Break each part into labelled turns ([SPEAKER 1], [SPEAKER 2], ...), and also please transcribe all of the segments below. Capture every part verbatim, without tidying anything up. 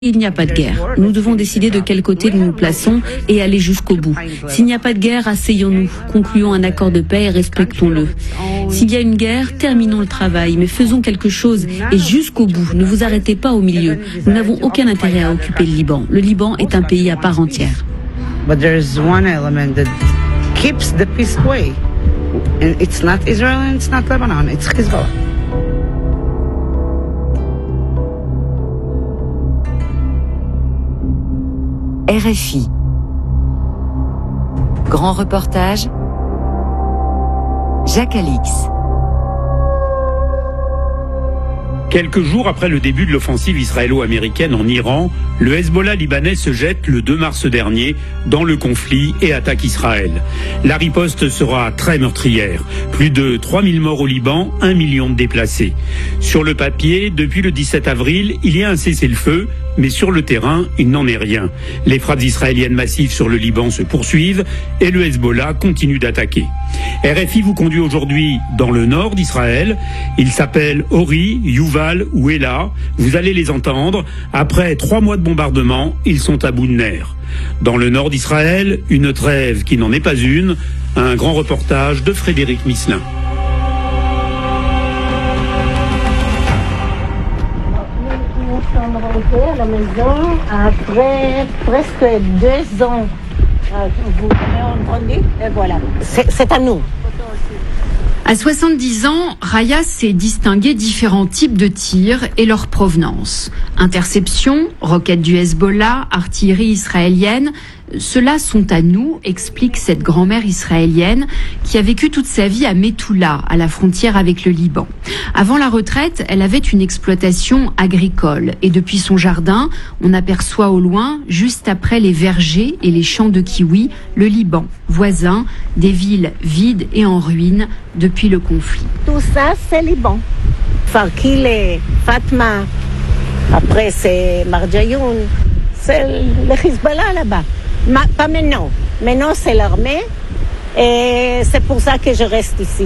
[SPEAKER 1] Il n'y a pas de guerre. Nous devons décider de quel côté nous nous plaçons et aller jusqu'au bout. S'il n'y a pas de guerre, asseyons-nous, concluons un accord de paix et respectons-le. S'il y a une guerre, terminons le travail, mais faisons quelque chose et jusqu'au bout. Ne vous arrêtez pas au milieu. Nous n'avons aucun intérêt à occuper le Liban. Le Liban est un pays à part entière.
[SPEAKER 2] But there is one element that keeps the peace away. And it's not Israel and it's not Lebanon, it's Hezbollah.
[SPEAKER 3] R F I. Grand reportage, Jacques Alix.
[SPEAKER 4] Quelques jours après le début de l'offensive israélo-américaine en Iran, le Hezbollah libanais se jette le deux mars dernier dans le conflit et attaque Israël. La riposte sera très meurtrière. Plus de trois mille morts au Liban, un million de déplacés. Sur le papier, depuis le dix-sept avril, il y a un cessez-le-feu, mais sur le terrain, il n'en est rien. Les frappes israéliennes massives sur le Liban se poursuivent et le Hezbollah continue d'attaquer. R F I vous conduit aujourd'hui dans le nord d'Israël. Ils s'appellent Ori, Yuval ou Ela. Vous allez les entendre. Après trois mois de bombardement, ils sont à bout de nerfs. Dans le nord d'Israël, une trêve qui n'en est pas une. Un grand reportage de Frédéric Misselin.
[SPEAKER 5] À la maison après presque deux ans. Vous avez entendu? Et voilà. C'est à nous.
[SPEAKER 6] À soixante-dix ans, Raya sait distinguer différents types de tirs et leur provenance. Interception, roquettes du Hezbollah, artillerie israélienne, ceux-là sont à nous, explique cette grand-mère israélienne qui a vécu toute sa vie à Methoula, à la frontière avec le Liban. Avant la retraite, elle avait une exploitation agricole et depuis son jardin, on aperçoit au loin, juste après les vergers et les champs de kiwis, le Liban, voisin, des villes vides et en ruine depuis le conflit.
[SPEAKER 5] Tout ça, c'est Liban. Farkile, Fatma, après c'est Marjayoun, c'est le Hezbollah là-bas. Ma, pas maintenant. Maintenant, c'est l'armée et c'est pour ça que je reste ici.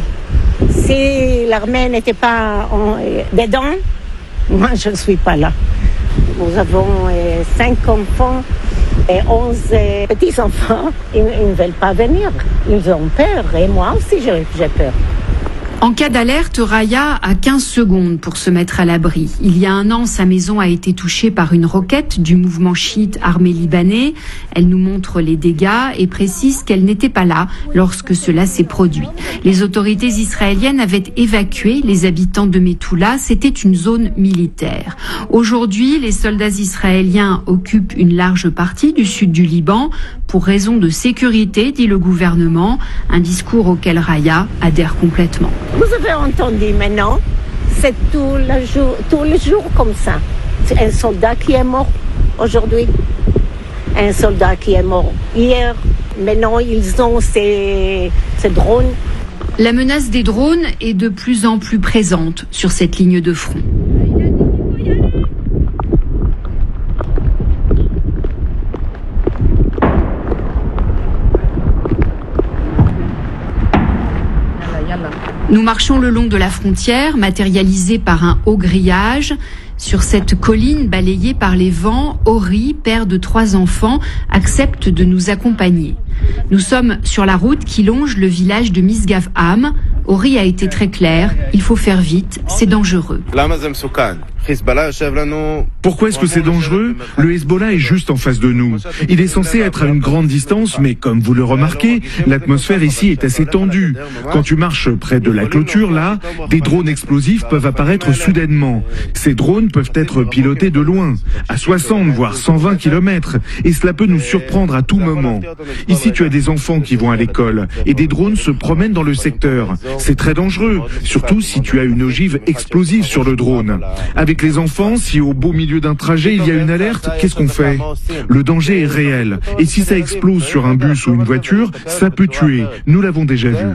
[SPEAKER 5] Si l'armée n'était pas en, dedans, moi, je ne suis pas là. Nous avons euh, cinq enfants et onze euh, petits-enfants. Ils, ils ne veulent pas venir. Ils ont peur et moi aussi, j'ai, j'ai peur.
[SPEAKER 6] En cas d'alerte, Raya a quinze secondes pour se mettre à l'abri. Il y a un an, sa maison a été touchée par une roquette du mouvement chiite armé libanais. Elle nous montre les dégâts et précise qu'elle n'était pas là lorsque cela s'est produit. Les autorités israéliennes avaient évacué les habitants de Methoula. C'était une zone militaire. Aujourd'hui, les soldats israéliens occupent une large partie du sud du Liban pour raison de sécurité, dit le gouvernement. Un discours auquel Raya adhère complètement.
[SPEAKER 5] Vous avez entendu maintenant, c'est tout le jour, tout le jour comme ça. C'est un soldat qui est mort aujourd'hui, un soldat qui est mort hier. Maintenant, ils ont ces, ces drones.
[SPEAKER 6] La menace des drones est de plus en plus présente sur cette ligne de front. Nous marchons le long de la frontière, matérialisée par un haut grillage. Sur cette colline balayée par les vents, Ori, père de trois enfants, accepte de nous accompagner. Nous sommes sur la route qui longe le village de Misgav-Am. Ori a été très clair, il faut faire vite, c'est dangereux.
[SPEAKER 7] Pourquoi est-ce que c'est dangereux? Le Hezbollah est juste en face de nous. Il est censé être à une grande distance, mais comme vous le remarquez, l'atmosphère ici est assez tendue. Quand tu marches près de la clôture, là, des drones explosifs peuvent apparaître soudainement. Ces drones peuvent être pilotés de loin, à soixante voire cent vingt kilomètres, et cela peut nous surprendre à tout moment. Ici, tu as des enfants qui vont à l'école, et des drones se promènent dans le secteur. C'est très dangereux, surtout si tu as une ogive explosive sur le drone. Avec les enfants, si au beau milieu d'un trajet il y a une alerte, qu'est-ce qu'on fait? Le danger est réel. Et si ça explose sur un bus ou une voiture, ça peut tuer. Nous l'avons déjà vu.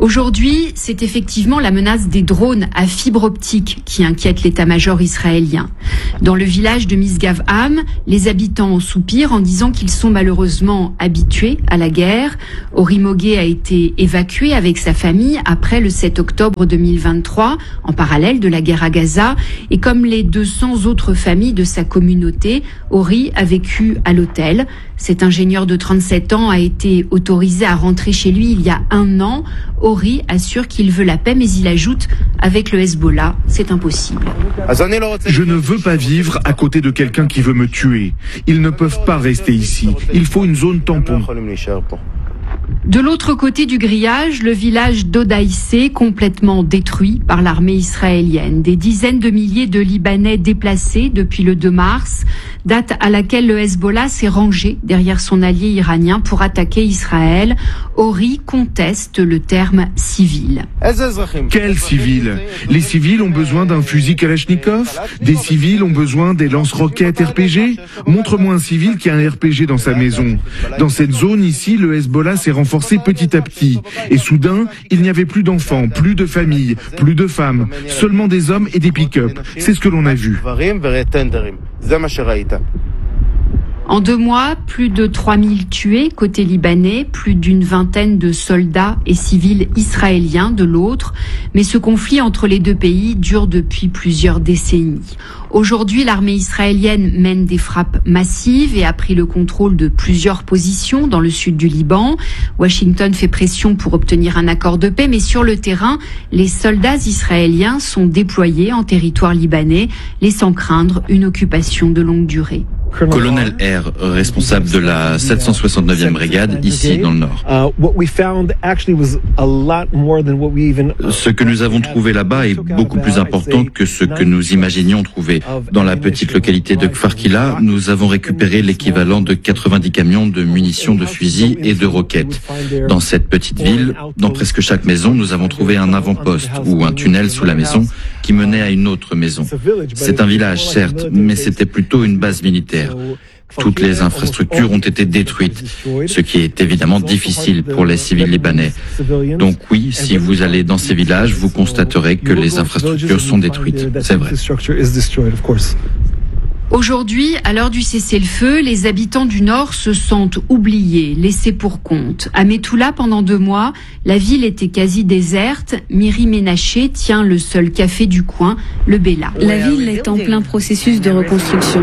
[SPEAKER 6] Aujourd'hui, c'est effectivement la menace des drones à fibre optique qui inquiète l'état-major israélien. Dans le village de Misgav-Am, les habitants soupirent en disant qu'ils sont malheureusement habitués à la guerre. Ori Mogué a été évacué avec sa famille après le sept octobre deux mille vingt-trois, en parallèle de la guerre à Gaza. Et comme les deux cents autres familles de sa communauté, Ori a vécu à l'hôtel. Cet ingénieur de trente-sept ans a été autorisé à rentrer chez lui il y a un an. Ori assure qu'il veut la paix, mais il ajoute « Avec le Hezbollah, c'est impossible ».
[SPEAKER 7] Je ne veux pas vivre à côté de quelqu'un qui veut me tuer. Ils ne peuvent pas rester ici. Il faut une zone tampon.
[SPEAKER 6] De l'autre côté du grillage, le village d'Odaïsé, complètement détruit par l'armée israélienne. Des dizaines de milliers de Libanais déplacés depuis le deux mars, date à laquelle le Hezbollah s'est rangé derrière son allié iranien pour attaquer Israël. Ori conteste le terme civil.
[SPEAKER 7] Quels civils? Les civils ont besoin d'un fusil Kalachnikov? Des civils ont besoin des lance-roquettes R P G? Montre-moi un civil qui a un R P G dans sa maison. Dans cette zone ici, le Hezbollah s'est renforcé petit à petit. Et soudain, il n'y avait plus d'enfants, plus de familles, plus de femmes, seulement des hommes et des pick-up. C'est ce que l'on a vu.
[SPEAKER 6] En deux mois, plus de trois mille tués côté libanais, plus d'une vingtaine de soldats et civils israéliens de l'autre. Mais ce conflit entre les deux pays dure depuis plusieurs décennies. Aujourd'hui, l'armée israélienne mène des frappes massives et a pris le contrôle de plusieurs positions dans le sud du Liban. Washington fait pression pour obtenir un accord de paix, mais sur le terrain, les soldats israéliens sont déployés en territoire libanais, laissant craindre une occupation de longue durée.
[SPEAKER 8] Colonel R, responsable de la sept cent soixante-neuvième brigade, ici dans le Nord. Ce que nous avons trouvé là-bas est beaucoup plus important que ce que nous imaginions trouver. Dans la petite localité de Kfar Kila, nous avons récupéré l'équivalent de quatre-vingt-dix camions de munitions de fusils et de roquettes. Dans cette petite ville, dans presque chaque maison, nous avons trouvé un avant-poste ou un tunnel sous la maison qui menait à une autre maison. C'est un village, certes, mais c'était plutôt une base militaire. Toutes les infrastructures ont été détruites, ce qui est évidemment difficile pour les civils libanais. Donc oui, si vous allez dans ces villages, vous constaterez que les infrastructures sont détruites. C'est vrai.
[SPEAKER 6] Aujourd'hui, à l'heure du cessez-le-feu, les habitants du Nord se sentent oubliés, laissés pour compte. À Metula, pendant deux mois, la ville était quasi déserte. Miri Ménaché tient le seul café du coin, le Bella.
[SPEAKER 1] La ville est en plein processus de reconstruction.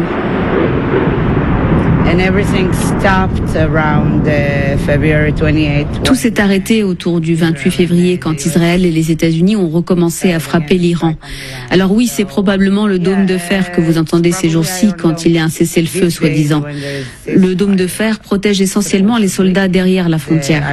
[SPEAKER 1] Tout s'est arrêté autour du vingt-huit février quand Israël et les États-Unis ont recommencé à frapper l'Iran. Alors oui, c'est probablement le dôme de fer que vous entendez ces jours-ci quand il y a un cessez-le-feu soi-disant. Le dôme de fer protège essentiellement les soldats derrière la frontière.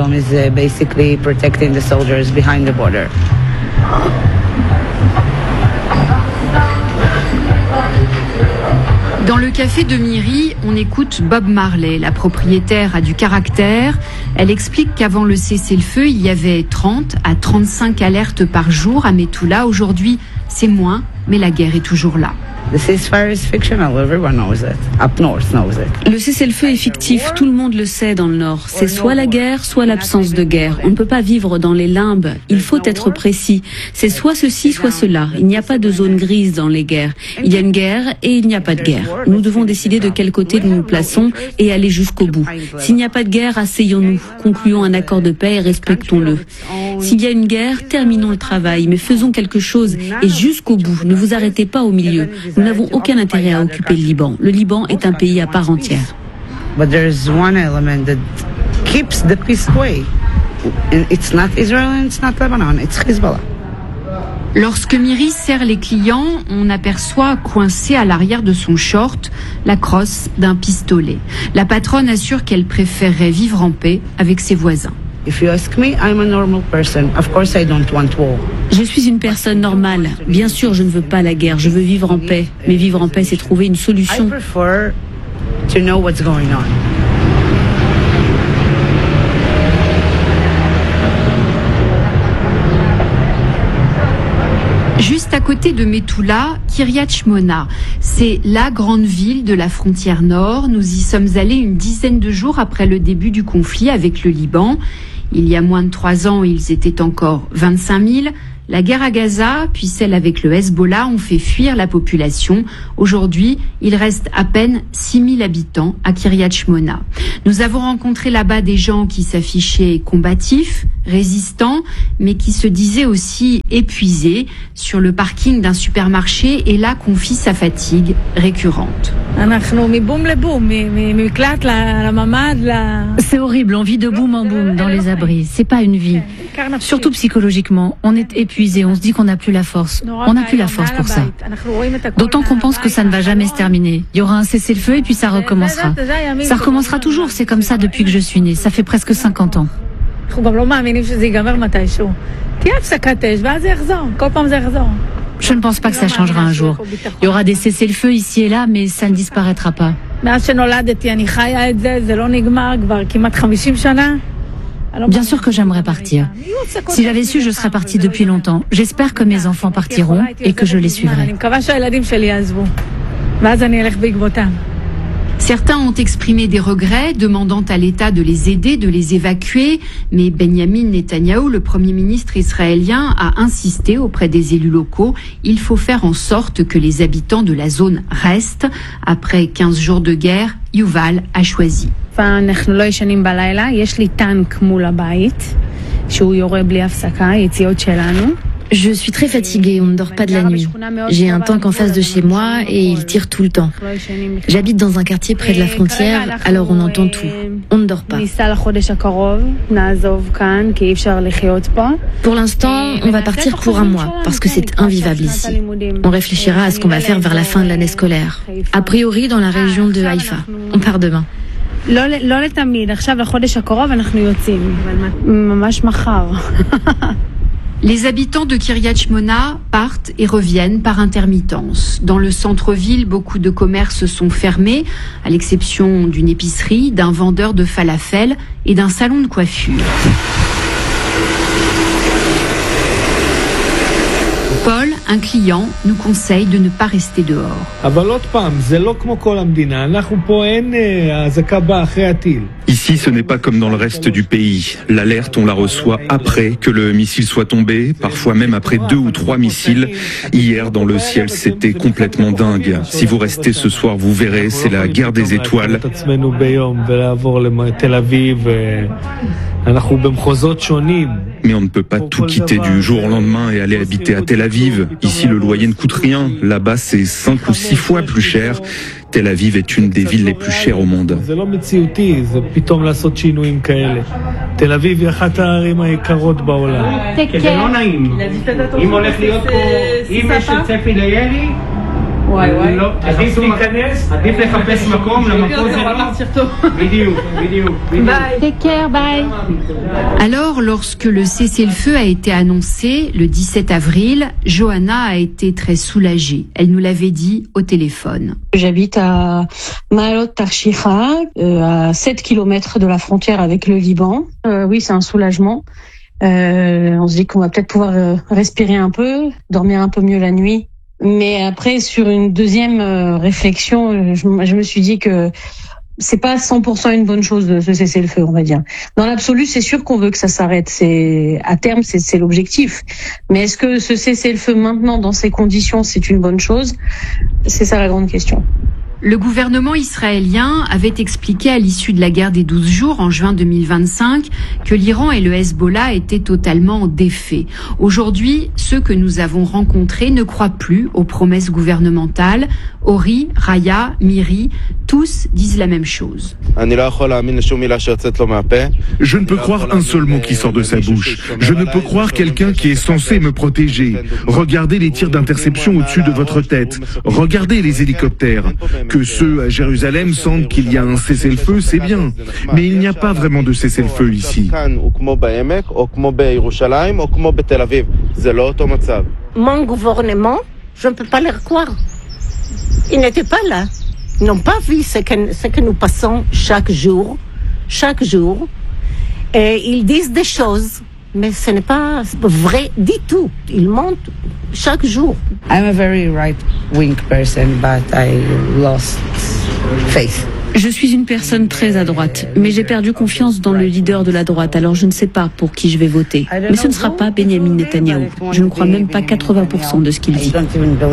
[SPEAKER 6] Dans le café de Miri, on écoute Bob Marley. La propriétaire a du caractère. Elle explique qu'avant le cessez-le-feu, il y avait trente à trente-cinq alertes par jour à Metula. Aujourd'hui, c'est moins, mais la guerre est toujours là.
[SPEAKER 2] The ceasefire is fictional. Everyone knows it. Up north knows it.
[SPEAKER 1] Le cessez-le-feu est fictif, tout le monde le sait dans le Nord. C'est soit la guerre, soit l'absence de guerre. On ne peut pas vivre dans les limbes, il faut être précis. C'est soit ceci, soit cela. Il n'y a pas de zone grise dans les guerres. Il y a une guerre et il n'y a pas de guerre. Nous devons décider de quel côté nous nous plaçons et aller jusqu'au bout. S'il n'y a pas de guerre, asseyons-nous, concluons un accord de paix et respectons-le. S'il y a une guerre, terminons le travail, mais faisons quelque chose et jusqu'au bout. Ne vous arrêtez pas au milieu. Nous n'avons aucun intérêt à occuper le Liban. Le Liban est un pays à part entière.
[SPEAKER 2] But there is one element that keeps the peace away. And it's not Israel and it's not Lebanon, it's Hezbollah.
[SPEAKER 6] Lorsque Miri serre les clients, on aperçoit coincé à l'arrière de son short la crosse d'un pistolet. La patronne assure qu'elle préférerait vivre en paix avec ses voisins.
[SPEAKER 2] If you ask me, I'm a normal person. Of course I don't want war.
[SPEAKER 1] Je suis une personne normale. Bien sûr, je ne veux pas la guerre. Je veux vivre en paix. Mais vivre en paix, c'est trouver une solution.
[SPEAKER 2] I prefer to know what's going on.
[SPEAKER 6] Juste à côté de Metula, Kiryat Shmona. C'est la grande ville de la frontière nord. Nous y sommes allés une dizaine de jours après le début du conflit avec le Liban. Il y a moins de trois ans, ils étaient encore vingt-cinq mille. La guerre à Gaza, puis celle avec le Hezbollah, ont fait fuir la population. Aujourd'hui, il reste à peine six mille habitants à Kiryat Shmona. Nous avons rencontré là-bas des gens qui s'affichaient combatifs, résistants, mais qui se disaient aussi épuisés. Sur le parking d'un supermarché, et là confie sa fatigue récurrente.
[SPEAKER 1] C'est horrible, on vit de boum en boum dans les abris. C'est pas une vie. Surtout psychologiquement, on est épuisé, on se dit qu'on n'a plus la force. On n'a plus la force pour ça. D'autant qu'on pense que ça ne va jamais se terminer. Il y aura un cessez-le-feu et puis ça recommencera. Ça recommencera toujours, c'est comme ça depuis que je suis née. Ça fait presque cinquante ans. Je ne pense pas que ça changera un jour. Il y aura des cessez-le-feu ici et là, mais ça ne disparaîtra pas. Bien sûr que j'aimerais partir. Si j'avais su, je serais partie depuis longtemps. J'espère que mes enfants partiront et que je les suivrai.
[SPEAKER 6] Certains ont exprimé des regrets, demandant à l'État de les aider, de les évacuer. Mais Benjamin Netanyahou, le Premier ministre israélien, a insisté auprès des élus locaux. Il faut faire en sorte que les habitants de la zone restent. Après quinze jours de guerre, Yuval a choisi.
[SPEAKER 1] Je suis très fatiguée, on ne dort pas de la nuit. J'ai un tank en face de chez moi et il tire tout le temps. J'habite dans un quartier près de la frontière, alors on entend tout. On ne dort pas. Pour l'instant, on va partir pour un mois, parce que c'est invivable ici. On réfléchira à ce qu'on va faire vers la fin de l'année scolaire. A priori, dans la région de Haïfa. On part demain.
[SPEAKER 6] Les habitants de Kiryat Shmona partent et reviennent par intermittence. Dans le centre-ville, beaucoup de commerces sont fermés, à l'exception d'une épicerie, d'un vendeur de falafel et d'un salon de coiffure. Paul, un client, nous conseille de ne pas rester dehors.
[SPEAKER 9] Ici, ce n'est pas comme dans le reste du pays. L'alerte, on la reçoit après que le missile soit tombé, parfois même après deux ou trois missiles. Hier, dans le ciel, c'était complètement dingue. Si vous restez ce soir, vous verrez, c'est la guerre des étoiles. Mais on ne peut pas tout quitter du jour au lendemain et aller habiter à Tel Aviv. Ici, le loyer ne coûte rien. Là-bas, c'est cinq ou six fois plus cher. Tel Aviv est une des villes les plus chères au monde.
[SPEAKER 6] Alors, lorsque le cessez-le-feu a été annoncé le dix-sept avril, Johanna a été très soulagée. Elle nous l'avait dit au téléphone.
[SPEAKER 10] J'habite à Ma'alot Tarshiha, euh, à sept kilomètres de la frontière avec le Liban. Euh, oui, c'est un soulagement. Euh, on se dit qu'on va peut-être pouvoir euh, respirer un peu, dormir un peu mieux la nuit. Mais après, sur une deuxième euh, réflexion, je, je me suis dit que c'est pas cent pour cent une bonne chose de se cesser le feu, on va dire. Dans l'absolu, c'est sûr qu'on veut que ça s'arrête. C'est à terme, c'est, c'est l'objectif. Mais est-ce que se cesser le feu maintenant, dans ces conditions, c'est une bonne chose? C'est ça la grande question.
[SPEAKER 6] Le gouvernement israélien avait expliqué à l'issue de la guerre des douze jours en juin deux mille vingt-cinq que l'Iran et le Hezbollah étaient totalement défaits. Aujourd'hui, ceux que nous avons rencontrés ne croient plus aux promesses gouvernementales. Ori, Raya, Miri, tous disent la même chose.
[SPEAKER 7] Je ne peux croire un seul mot qui sort de sa bouche. Je ne peux croire quelqu'un qui est censé me protéger. Regardez les tirs d'interception au-dessus de votre tête. Regardez les hélicoptères. Que ceux à Jérusalem sentent qu'il y a un cessez-le-feu, c'est bien. Mais il n'y a pas vraiment de cessez-le-feu ici.
[SPEAKER 5] Mon gouvernement, je ne peux pas les croire. Ils n'étaient pas là. Ils n'ont pas vu ce que, ce que nous passons chaque jour. Chaque jour. Et ils disent des choses, mais ce n'est pas vrai du tout. Ils mentent chaque jour.
[SPEAKER 2] I'm a very right-wing person, but I lost faith
[SPEAKER 1] Je suis une personne très à droite, mais j'ai perdu confiance dans le leader de la droite, alors je ne sais pas pour qui je vais voter. Mais ce ne sera pas Benjamin Netanyahou. Je ne crois même pas quatre-vingts pour cent de ce qu'il dit.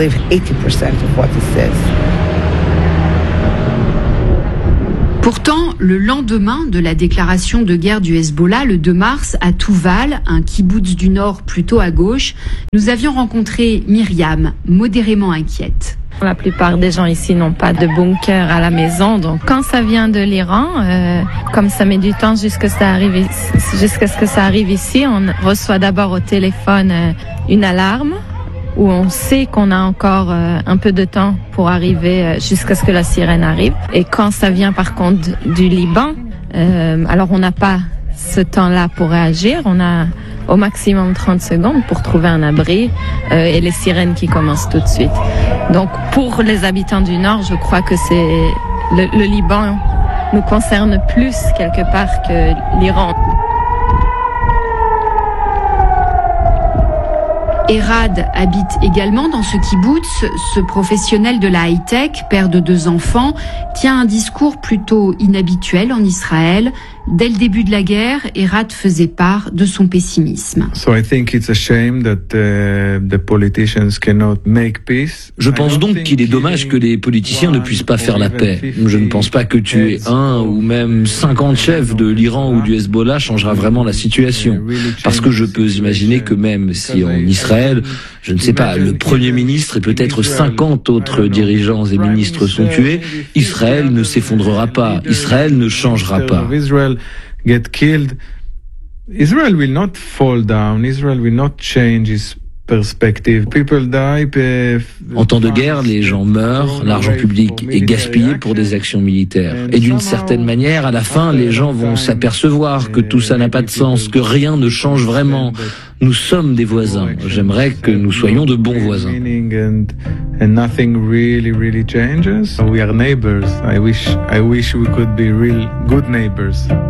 [SPEAKER 6] Pourtant, le lendemain de la déclaration de guerre du Hezbollah, le deux mars, à Touval, un kibboutz du nord plutôt à gauche, nous avions rencontré Myriam, modérément inquiète.
[SPEAKER 11] La plupart des gens ici n'ont pas de bunker à la maison, donc quand ça vient de l'Iran, euh, comme ça met du temps jusqu'à ce que ça arrive, jusqu'à ce que ça arrive ici, on reçoit d'abord au téléphone euh, une alarme où on sait qu'on a encore euh, un peu de temps pour arriver euh, jusqu'à ce que la sirène arrive. Et quand ça vient par contre du Liban, euh, alors on n'a pas ce temps-là pour réagir, on a au maximum trente secondes pour trouver un abri euh, et les sirènes qui commencent tout de suite. Donc pour les habitants du Nord, je crois que c'est le, le Liban nous concerne plus quelque part que l'Iran.
[SPEAKER 6] Erad habite également dans ce kibboutz. Ce professionnel de la high-tech, père de deux enfants, tient un discours plutôt inhabituel en Israël. Dès le début de la guerre, Erad faisait part de son pessimisme.
[SPEAKER 12] Je pense donc qu'il est dommage que les politiciens ne puissent pas faire la paix. Je ne pense pas que tuer un ou même cinquante chefs de l'Iran ou du Hezbollah changera vraiment la situation. Parce que je peux imaginer que même si en Israël, je ne sais pas, le Premier ministre et peut-être cinquante autres dirigeants et ministres sont tués, Israël ne s'effondrera pas, Israël ne changera pas.
[SPEAKER 13] Get killed, Israel will not fall down. Israel will not change its perspective. People die.
[SPEAKER 12] En temps de guerre, les gens meurent, l'argent public est gaspillé pour des actions militaires. Et d'une certaine manière, à la fin, les gens vont s'apercevoir que tout ça n'a pas de sens, que rien ne change vraiment. Nous sommes des voisins. J'aimerais que nous soyons de bons voisins.
[SPEAKER 13] And nothing really, really changes. We are neighbors. I wish, I wish we could be real good neighbors.